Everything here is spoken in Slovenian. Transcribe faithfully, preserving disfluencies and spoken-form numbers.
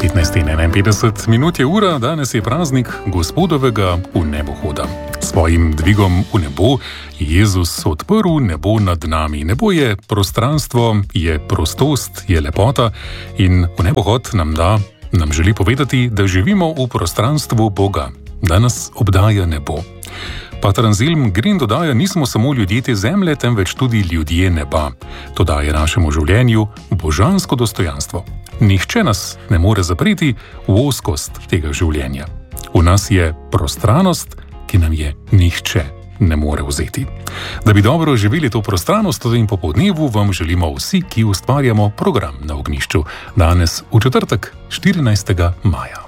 petnajst in enainpetdeset minut je ura, danes je praznik Gospodovega v nebohoda. Svojim dvigom v nebo je Jezus odprl nebo nad nami. Nebo je prostranstvo, je prostost, je lepota in v nebohod nam da, nam želi povedati, da živimo v prostranstvu Boga, da nas obdaja nebo. Pater Anselm Green dodaja, nismo samo ljudje te zemlje, temveč tudi ljudje neba. To daje našemu življenju božansko dostojanstvo. Nihče nas ne more zapreti v ozkost tega življenja. V nas je prostranost, ki nam je nihče ne more vzeti. Da bi dobro živeli to prostranost, tudi in popoldnevu vam želimo vsi, ki ustvarjamo program Na ognjišču. Danes v četrtek, štirinajstega maja.